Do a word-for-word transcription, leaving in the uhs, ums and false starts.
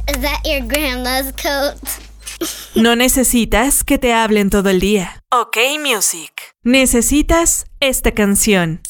Is that your grandma's coat? No necesitas que te hablen todo el día. Ok, Music. Necesitas esta canción.